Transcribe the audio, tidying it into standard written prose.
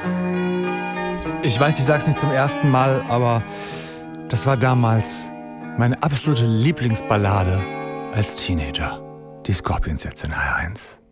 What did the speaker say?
Ich weiß, ich sag's nicht zum ersten Mal, aber das war damals meine absolute Lieblingsballade als Teenager. Die Scorpions jetzt in HR1.